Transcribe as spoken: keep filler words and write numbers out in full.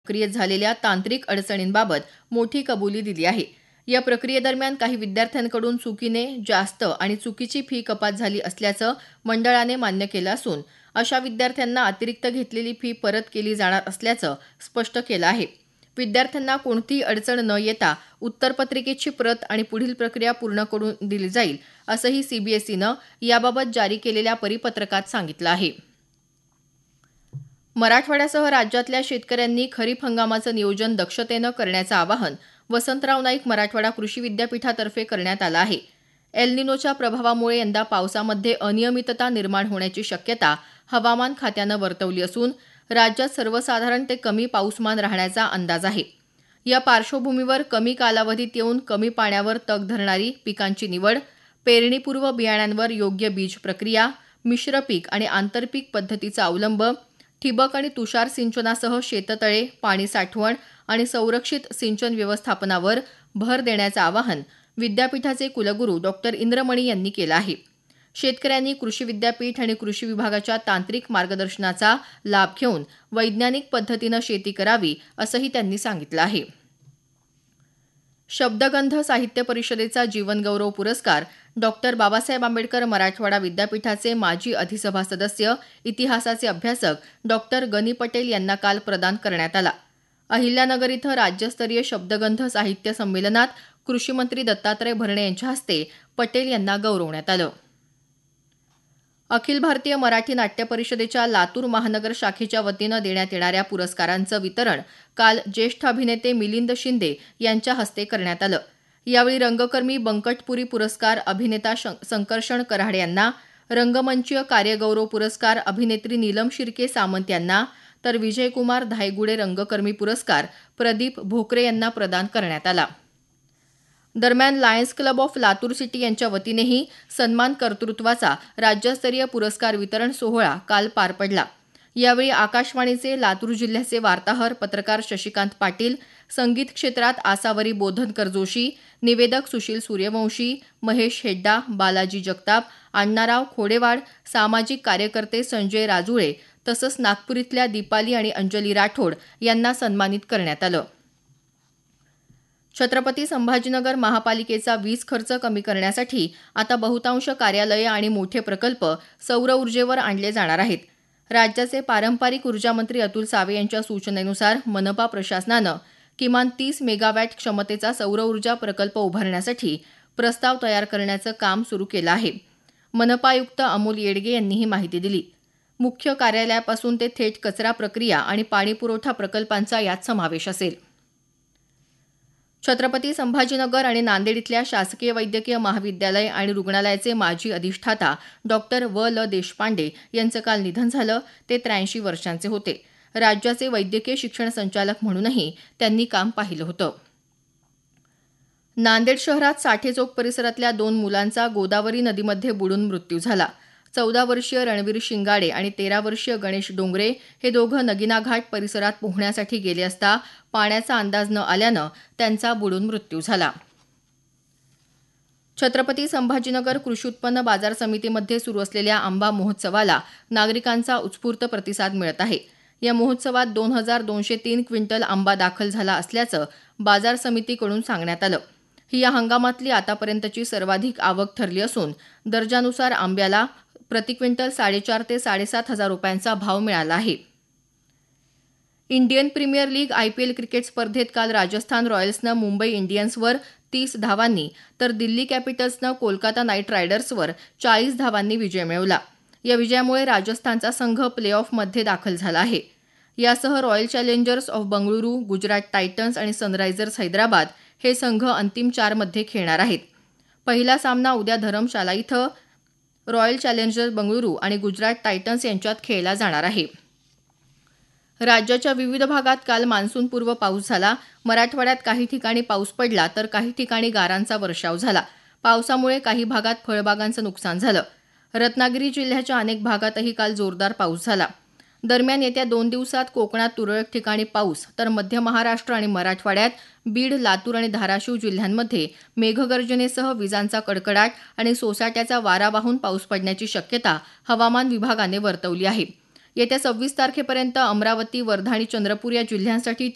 प्रक्रियेत झालेल्या तांत्रिक अडचणींबाबत मोठी कबुली दिली आहे. या प्रक्रियेदरम्यान काही विद्यार्थ्यांकडून चुकीने जास्त आणि चुकीची फी कपात झाली असल्याचं मंडळाने मान्य केलं असून अशा विद्यार्थ्यांना अतिरिक्त घेतलेली फी परत केली जाणार असल्याचं स्पष्ट केलं आहे. विद्यार्थ्यांना कोणतीही अडचण न येता उत्तरपत्रिकेची प्रत आणि पुढील प्रक्रिया पूर्ण करून दिली जाईल असंही सीबीएसईनं याबाबत जारी केलेल्या परिपत्रकात सांगितलं आहे. मराठवाड्यासह राज्यातल्या शेतकऱ्यांनी खरीप हंगामाचं नियोजन दक्षतेनं करण्याचं आवाहन वसंतराव नाईक मराठवाडा कृषी विद्यापीठातर्फे करण्यात आलं आहे. एल निनोच्या प्रभावामुळे यंदा पावसामध्ये अनियमितता निर्माण होण्याची शक्यता हवामान खात्यानं वर्तवली असून राज्यात सर्वसाधारण ते कमी पाऊसमान राहण्याचा अंदाज आहे. या पार्श्वभूमीवर कमी कालावधीत येऊन कमी पाण्यावर तग धरणारी पिकांची निवड, पेरणीपूर्व बियाण्यांवर योग्य बीज प्रक्रिया, मिश्र पीक आणि आंतरपीक पद्धतीचा अवलंब, ठिबक आणि तुषार सिंचनासह शेततळे, पाणी साठवण आणि संरक्षित सिंचन व्यवस्थापनावर भर देण्याचं आवाहन विद्यापीठाचे कुलगुरू डॉक्टर इंद्रमणी यांनी केलं आहे. शेतकऱ्यांनी कृषी विद्यापीठ आणि कृषी विभागाच्या तांत्रिक मार्गदर्शनाचा लाभ घेऊन वैज्ञानिक पद्धतीनं शेती करावी असंही त्यांनी सांगितलं आहे. शब्दगंध साहित्य परिषदेचा जीवनगौरव पुरस्कार डॉक्टर बाबासाहेब आंबेडकर मराठवाडा विद्यापीठाचे माजी अधिसभा सदस्य, इतिहासाचे अभ्यासक डॉक्टर गनी पटेल यांना काल प्रदान करण्यात आला. अहिल्यानगर इथं राज्यस्तरीय शब्दगंध साहित्य संमेलनात कृषी मंत्री दत्तात्रय भरणे यांच्या हस्ते पटेल यांना गौरवण्यात आलं. अखिल भारतीय मराठी नाट्य परिषदेच्या लातूर महानगर शाखेच्या वतीनं देण्यात येणाऱ्या पुरस्कारांचं वितरण काल ज्येष्ठ अभिनेते मिलिंद शिंदे यांच्या हस्ते करण्यात आलं. यावेळी रंगकर्मी बंकटपुरी पुरस्कार अभिनेता संकर्षण कराडे यांना, रंगमंचीय कार्यगौरव पुरस्कार अभिनेत्री नीलम शिर्के सामंत यांना, तर विजयकुमार धायगुडे रंगकर्मी पुरस्कार प्रदीप भोकरे यांना प्रदान करण्यात आला. दरम्यान Lions club of Latur city यांच्या वतीनेही सन्मान कर्तृत्वाचा राज्यस्तरीय पुरस्कार वितरण सोहळा काल पार पडला. यावेळी आकाशवाणीचे लातूर जिल्ह्याचे वार्ताहर पत्रकार शशिकांत पाटील, संगीत क्षेत्रात आसावरी बोधनकर जोशी, निवेदक सुशील सूर्यवंशी, महेश हेड्डा, बालाजी जगताप, अण्णाराव खोडेवाड, सामाजिक कार्यकर्ते संजय राजुळे तसंच नागपूर दीपाली आणि अंजली राठोड यांना सन्मानित करण्यात आलं. छत्रपती संभाजीनगर महापालिकेचा वीज खर्च कमी करण्यासाठी आता बहुतांश कार्यालये आणि मोठे प्रकल्प सौर ऊर्जेवर आणले जाणार आहेत. राज्याचे पारंपरिक ऊर्जामंत्री अतुल सावे यांच्या सूचनेनुसार मनपा प्रशासनानं किमान तीस मेगावॅट क्षमतेचा सौर ऊर्जा प्रकल्प उभारण्यासाठी प्रस्ताव तयार करण्याचं काम सुरू केलं आहे. मनपा आयुक्त अमोल येडगे यांनी ही माहिती दिली. मुख्य कार्यालयापासून ते थेट कचरा प्रक्रिया आणि पाणीपुरवठा प्रकल्पांचा यात समावेश असेल. छत्रपती संभाजीनगर आणि नांदेड इथल्या शासकीय वैद्यकीय महाविद्यालय आणि रुग्णालयाचे माजी अधिष्ठाता डॉक्टर व ल देशपांडे यांचं काल निधन झालं. ते त्र्याऐंशी वर्षांचे होते. राज्याचे वैद्यकीय शिक्षण संचालक म्हणूनही त्यांनी काम पाहिलं होतं. नांदेड शहरात साठे चौक परिसरातल्या दोन मुलांचा गोदावरी नदीमध्ये बुडून मृत्यू झाला. चौदा वर्षीय रणवीर शिंगाडे आणि तेरा वर्षीय गणेश डोंगरे हे दोघं नगिना घाट परिसरात पोहण्यासाठी गेले असता पाण्याचा अंदाज न आल्यानं त्यांचा बुडून मृत्यू झाला. छत्रपती संभाजीनगर कृषी उत्पन्न बाजार समितीमध्ये सुरू असलेल्या आंबा महोत्सवाला नागरिकांचा उत्स्फूर्त प्रतिसाद मिळत आहे. या महोत्सवात दोन हजार दोनशे तीन क्विंटल आंबा दाखल झाला असल्याचं बाजार समितीकडून सांगण्यात आलं. ही या हंगामातली आतापर्यंतची सर्वाधिक आवक ठरली असून दर्जानुसार आंब्याला प्रति क्विंटल साडेचार ते साडेसात हजार रुपयांचा भाव मिळाला आहे. Indian premier league IPL cricket स्पर्धेत काल राजस्थान रॉयल्सनं मुंबई इंडियन्सवर तीस धावांनी तर दिल्ली कॅपिटल्सनं कोलकाता नाईट रायडर्सवर चाळीस धावांनी विजय मिळवला. या विजयामुळे राजस्थानचा संघ प्ले ऑफमध्ये दाखल झाला आहे. यासह royal challengers of Bengaluru, Gujarat Titans आणि सनरायझर्स हैदराबाद हे संघ अंतिम चारमध्ये खेळणार आहेत. पहिला सामना उद्या धरमशाला इथं रॉयल चॅलेंजर्स बंगळुरू आणि गुजरात टायटन्स यांच्यात खेळला जाणार आहे. राज्याच्या विविध भागात काल मान्सूनपूर्व पाऊस झाला. मराठवाड्यात काही ठिकाणी पाऊस पडला तर काही ठिकाणी गारांचा वर्षाव झाला. पावसामुळे काही भागात फळबागांचं नुकसान झालं. रत्नागिरी जिल्ह्याच्या अनेक भागातही काल जोरदार पाऊस झाला. दरम्यान येत्या दोन दिवसात कोकणात तुरळक ठिकाणी पाऊस तर मध्य महाराष्ट्र आणि मराठवाड्यात बीड, लातूर आणि धाराशिव जिल्ह्यांमध्ये मेघगर्जनेसह विजांचा कडकडाट आणि सोसाट्याचा वारा वाहून पाऊस पडण्याची शक्यता हवामान विभागाने वर्तवली आहे. येत्या सव्वीस तारखेपर्यंत अमरावती, वर्धा आणि चंद्रपूर या जिल्ह्यांसाठी